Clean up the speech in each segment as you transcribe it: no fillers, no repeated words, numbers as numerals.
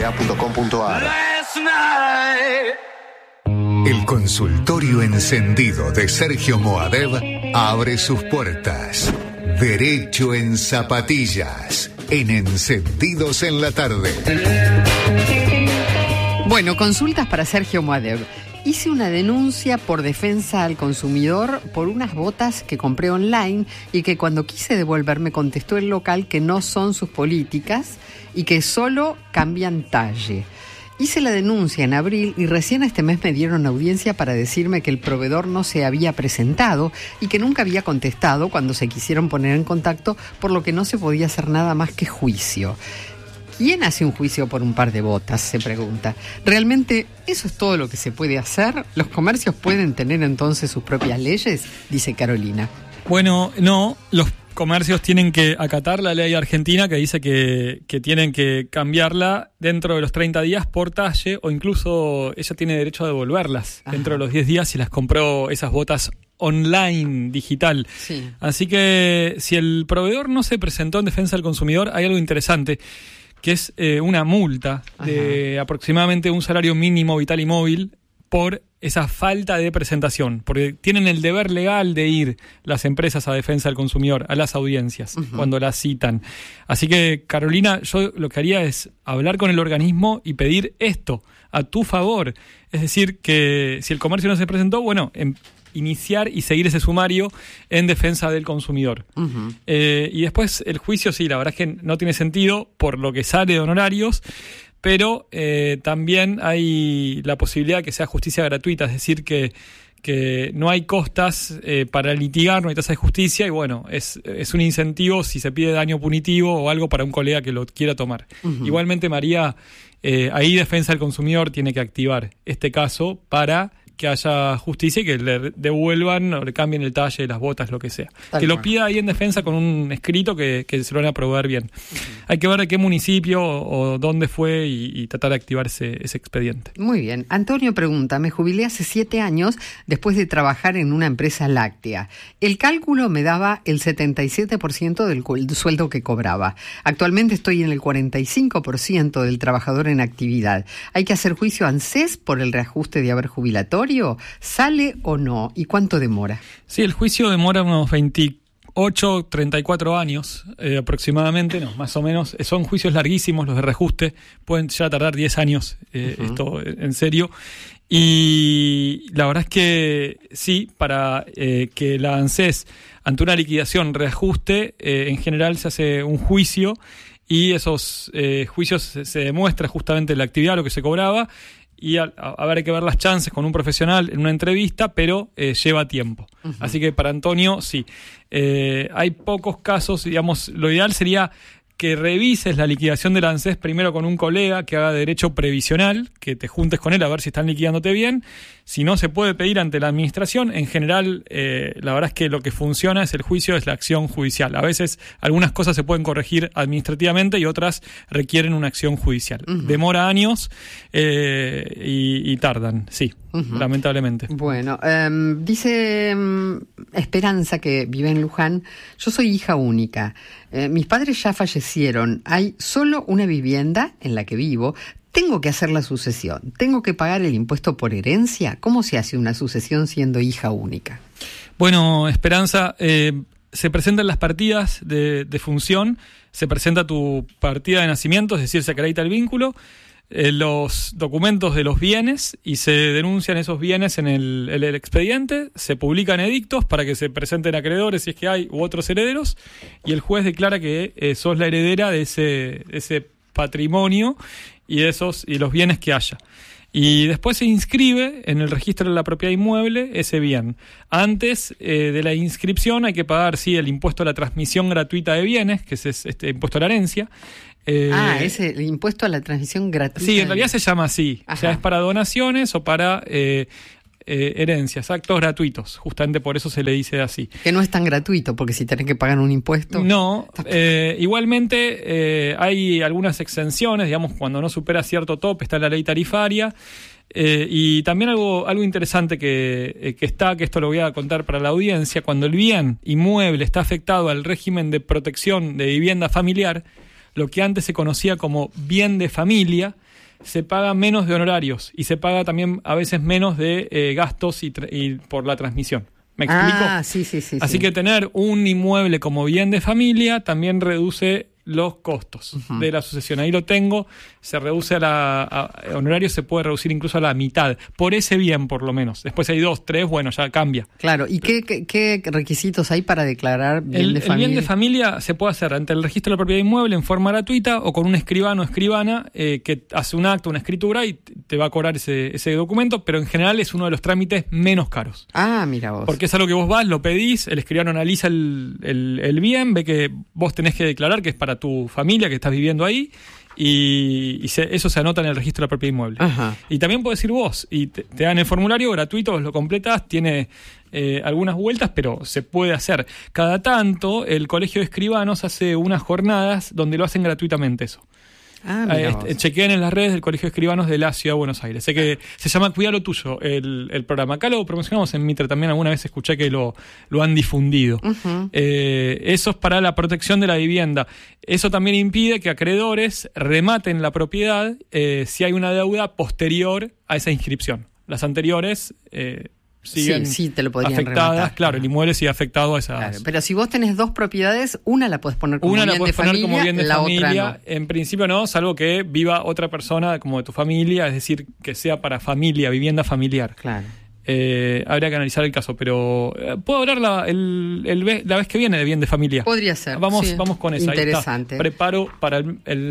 bba.com.ar. El consultorio encendido de Sergio Moadev abre sus puertas. Derecho en zapatillas, en Encendidos en la Tarde. Bueno, consultas para Sergio Moadev. Hice una denuncia por defensa al consumidor por unas botas que compré online y que cuando quise devolver me contestó el local que no son sus políticas y que solo cambian talle. Hice la denuncia en abril y recién este mes me dieron audiencia para decirme que el proveedor no se había presentado y que nunca había contestado cuando se quisieron poner en contacto, por lo que no se podía hacer nada más que juicio. ¿Quién hace un juicio por un par de botas?, se pregunta. ¿Realmente eso es todo lo que se puede hacer? ¿Los comercios pueden tener entonces sus propias leyes?, dice Carolina. Bueno, no, los comercios tienen que acatar la ley argentina que dice que tienen que cambiarla dentro de los 30 días por talle, o incluso ella tiene derecho a devolverlas dentro de los 10 días si las compró esas botas online, digital. Sí. Así que si el proveedor no se presentó en defensa del consumidor, hay algo interesante, que es una multa de aproximadamente un salario mínimo vital y móvil por esa falta de presentación, porque tienen el deber legal de ir las empresas a defensa del consumidor, a las audiencias, cuando las citan. Así que, Carolina, yo lo que haría es hablar con el organismo y pedir esto a tu favor. Es decir, que si el comercio no se presentó, bueno, iniciar y seguir ese sumario en defensa del consumidor. Y después el juicio, sí, la verdad es que no tiene sentido por lo que sale de honorarios, pero también hay la posibilidad de que sea justicia gratuita, es decir, que no hay costas para litigar, no hay tasa de justicia, y bueno, es un incentivo si se pide daño punitivo o algo para un colega que lo quiera tomar. Igualmente, María, ahí defensa del consumidor tiene que activar este caso para que haya justicia y que le devuelvan o le cambien el talle de las botas, lo que sea. Que lo pida ahí en defensa con un escrito que se lo van a aprobar bien. Hay que ver de qué municipio o dónde fue y tratar de activar ese expediente. Muy bien. Antonio pregunta, me jubilé hace 7 años después de trabajar en una empresa láctea. El cálculo me daba el 77% del sueldo que cobraba. Actualmente estoy en el 45% del trabajador en actividad. ¿Hay que hacer juicio a ANSES por el reajuste de haber jubilatorio? ¿Sale o no? ¿Y cuánto demora? Sí, el juicio demora unos 28, 34 años aproximadamente, no, más o menos. Son juicios larguísimos los de reajuste, pueden ya tardar 10 años, esto en serio. Y la verdad es que sí, para que la ANSES, ante una liquidación, reajuste, en general se hace un juicio y esos juicios se demuestra justamente la actividad, lo que se cobraba, y habrá que ver las chances con un profesional en una entrevista, pero lleva tiempo. Así que para Antonio, sí. Hay pocos casos, digamos, lo ideal sería que revises la liquidación de la ANSES primero con un colega que haga derecho previsional, que te juntes con él a ver si están liquidándote bien. Si no se puede pedir ante la administración, en general, la verdad es que lo que funciona es el juicio, es la acción judicial. A veces algunas cosas se pueden corregir administrativamente y otras requieren una acción judicial. Demora años y tardan, sí, lamentablemente. Bueno, dice Esperanza, que vive en Luján, yo soy hija única. Mis padres ya fallecieron. Hay solo una vivienda en la que vivo. Tengo que hacer la sucesión. ¿Tengo que pagar el impuesto por herencia? ¿Cómo se hace una sucesión siendo hija única? Bueno, Esperanza, se presentan las partidas de función, se presenta tu partida de nacimiento, es decir, se acredita el vínculo, los documentos de los bienes y se denuncian esos bienes en el expediente, se publican edictos para que se presenten acreedores si es que hay u otros herederos, y el juez declara que sos la heredera de ese patrimonio y los bienes que haya. Y después se inscribe en el registro de la propiedad inmueble ese bien. Antes de la inscripción hay que pagar, sí, el impuesto a la transmisión gratuita de bienes, que es este impuesto a la herencia. Es el impuesto a la transmisión gratuita. Sí, en realidad se llama así. O sea, es para donaciones o para herencias, actos gratuitos. Justamente por eso se le dice así. Que no es tan gratuito, porque si tenés que pagar un impuesto... No, igualmente hay algunas exenciones, digamos, cuando no supera cierto tope, está la ley tarifaria. Y también algo interesante que esto lo voy a contar para la audiencia, cuando el bien inmueble está afectado al régimen de protección de vivienda familiar, lo que antes se conocía como bien de familia, se paga menos de honorarios y se paga también a veces menos de gastos y por la transmisión. ¿Me explico? Sí. Así que tener un inmueble como bien de familia también reduce los costos de la sucesión. Ahí lo tengo, se reduce honorario se puede reducir incluso a la mitad, por ese bien por lo menos. Después hay 2, 3, bueno, ya cambia. Claro, ¿y qué requisitos hay para declarar bien de familia? El bien de familia se puede hacer ante el registro de la propiedad inmueble en forma gratuita o con un escribano o escribana que hace un acto, una escritura y te va a cobrar ese documento, pero en general es uno de los trámites menos caros. Mira vos. Porque es algo que vos vas, lo pedís, el escribano analiza el bien, ve que vos tenés que declarar que es para tu familia, que estás viviendo ahí, y eso se anota en el registro de la propiedad inmueble. Ajá. Y también podés ir vos, y te dan el formulario gratuito, vos lo completás, tiene algunas vueltas, pero se puede hacer. Cada tanto, el Colegio de Escribanos hace unas jornadas donde lo hacen gratuitamente eso. Chequeen en las redes del Colegio de Escribanos de la Ciudad de Buenos Aires. Sé que se llama Cuida lo Tuyo el programa. Acá lo promocionamos en Mitre también. Alguna vez escuché que lo han difundido. Eso es para la protección de la vivienda. Eso también impide que acreedores rematen la propiedad si hay una deuda posterior a esa inscripción. Las anteriores siguen te lo podrían afectadas, rematar. Claro, el inmueble sigue afectado a esas. Claro, pero si vos tenés 2 propiedades, una la podés poner como bien de familia, la otra no. En principio no, salvo que viva otra persona como de tu familia, es decir, que sea para familia, vivienda familiar. Claro. Habría que analizar el caso, pero puedo hablar la vez que viene de bien de familia. Podría ser. Vamos con eso. Interesante. Ahí está. Preparo para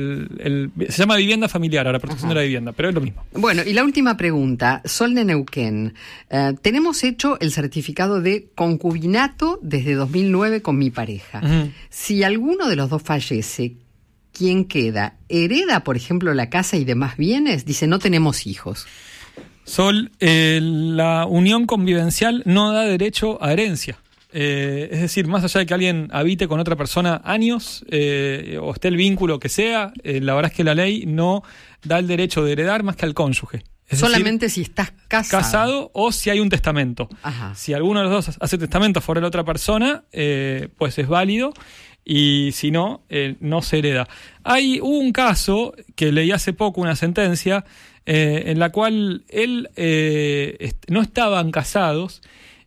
se llama vivienda familiar, a la protección de la vivienda, pero es lo mismo. Bueno, y la última pregunta. Sol de Neuquén. Tenemos hecho el certificado de concubinato desde 2009 con mi pareja. Si alguno de los dos fallece, ¿quién queda? ¿Hereda, por ejemplo, la casa y demás bienes? Dice, no tenemos hijos. Sol, la unión convivencial no da derecho a herencia. Es decir, más allá de que alguien habite con otra persona años o esté el vínculo que sea, la verdad es que la ley no da el derecho de heredar más que al cónyuge. Es solamente decir, si estás casado o si hay un testamento. Ajá. Si alguno de los dos hace testamento fuera de la otra persona, pues es válido. Y si no, no se hereda. Hubo un caso que leí hace poco, una sentencia, en la cual él no estaban casados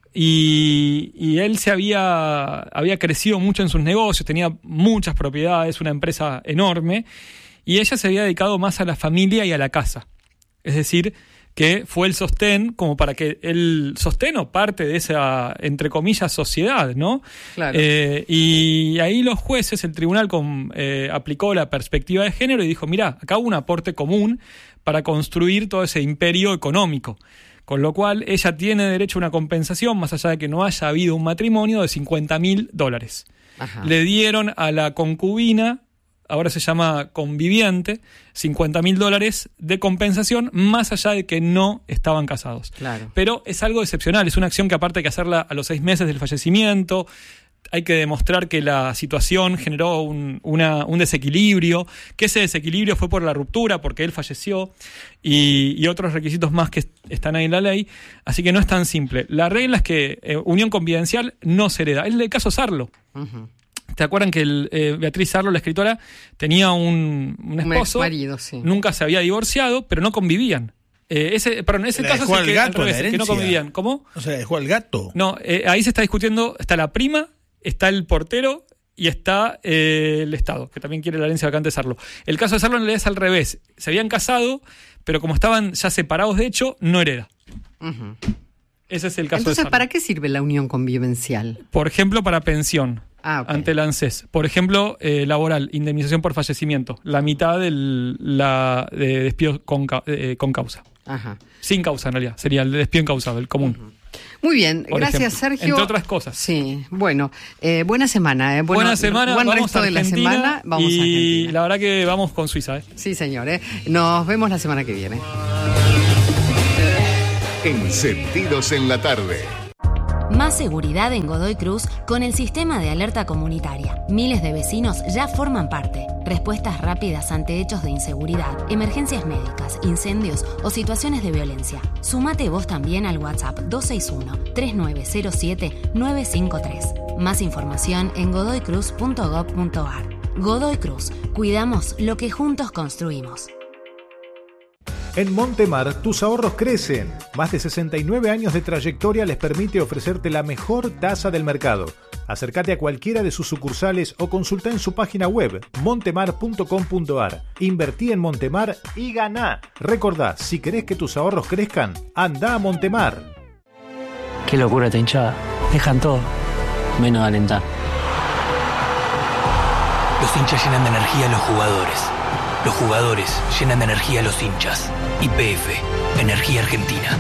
y él había crecido mucho en sus negocios, tenía muchas propiedades, una empresa enorme, y ella se había dedicado más a la familia y a la casa. Es decir, que fue el sostén como para que el sostén o parte de esa, entre comillas, sociedad, ¿no? Claro. Y ahí los jueces, el tribunal aplicó la perspectiva de género y dijo, mirá, acá hubo un aporte común para construir todo ese imperio económico. Con lo cual, ella tiene derecho a una compensación, más allá de que no haya habido un matrimonio, de $50.000. Ajá. Le dieron a la concubina, ahora se llama conviviente, $50.000 de compensación, más allá de que no estaban casados. Claro. Pero es algo excepcional, es una acción que aparte hay que hacerla a los 6 meses del fallecimiento, hay que demostrar que la situación generó un desequilibrio, que ese desequilibrio fue por la ruptura, porque él falleció, y otros requisitos más que están ahí en la ley, así que no es tan simple. La regla es que unión convivencial no se hereda. Es el caso Sarlo. Uh-huh. ¿Te acuerdan que Beatriz Sarlo, la escritora, tenía un esposo? Un marido, sí. Nunca se había divorciado, pero no convivían. Ese caso dejó es al gato, la que herencia. no convivían. ¿Cómo? O sea, dejó al gato. No, ahí se está discutiendo, está la prima, está el portero y está el Estado, que también quiere la herencia vacante de Sarlo. El caso de Sarlo en realidad es al revés. Se habían casado, pero como estaban ya separados de hecho, no hereda. Uh-huh. Ese es el caso Entonces, de Sarlo. ¿para qué sirve la unión convivencial? Por ejemplo, para pensión. Okay. Ante el ANSES. Por ejemplo, laboral, indemnización por fallecimiento. La mitad de despido con causa. Ajá. Sin causa, en realidad. Sería el despido incausado, el común. Uh-huh. Muy bien, Por gracias, ejemplo, Sergio. entre otras cosas. Sí, bueno, buena semana. Buena semana, buen vamos resto a Argentina, de la semana. Vamos a y Argentina. la verdad que vamos con Suiza. Sí, señor. Nos vemos la semana que viene. Encendidos en la tarde. Más seguridad en Godoy Cruz con el sistema de alerta comunitaria. Miles de vecinos ya forman parte. Respuestas rápidas ante hechos de inseguridad, emergencias médicas, incendios o situaciones de violencia. Sumate vos también al WhatsApp 261-3907-953. Más información en godoycruz.gov.ar. Godoy Cruz. Cuidamos lo que juntos construimos. En Montemar, tus ahorros crecen. Más de 69 años de trayectoria les permite ofrecerte la mejor tasa del mercado. Acércate a cualquiera de sus sucursales o consulta en su página web montemar.com.ar. Invertí en Montemar y ganá. Recordá, si querés que tus ahorros crezcan, anda a Montemar. Qué locura esta hinchada. Dejan todo, menos alentar. Los hinchas llenan de energía a los jugadores. Los jugadores llenan de energía a los hinchas. YPF, Energía Argentina.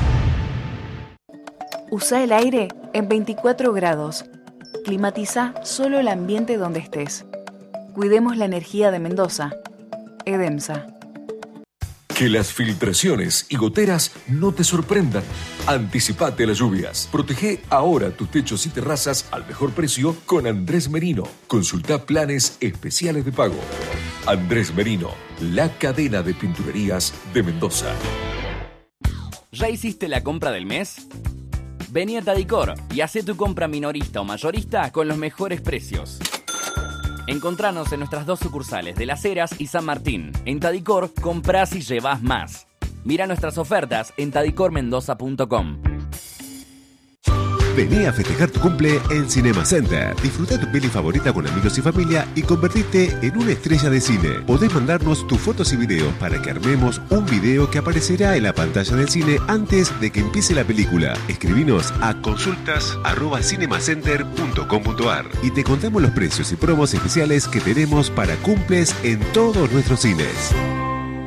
Usa el aire en 24 grados. Climatiza solo el ambiente donde estés. Cuidemos la energía de Mendoza. EDEMSA. Que las filtraciones y goteras no te sorprendan. Anticipate a las lluvias. Protege ahora tus techos y terrazas al mejor precio con Andrés Merino. Consulta planes especiales de pago. Andrés Merino, la cadena de pinturerías de Mendoza. ¿Ya hiciste la compra del mes? Vení a Tadicor y hacé tu compra minorista o mayorista con los mejores precios. Encontranos en nuestras 2 sucursales de Las Heras y San Martín. En Tadicor, comprás y llevás más. Mira nuestras ofertas en tadicormendoza.com. Vení a festejar tu cumple en Cinema Center. Disfruta tu peli favorita con amigos y familia y convertirte en una estrella de cine. Podés mandarnos tus fotos y videos para que armemos un video que aparecerá en la pantalla del cine antes de que empiece la película. Escribinos a consultas@cinemacenter.com.ar y te contamos los precios y promos especiales que tenemos para cumples en todos nuestros cines.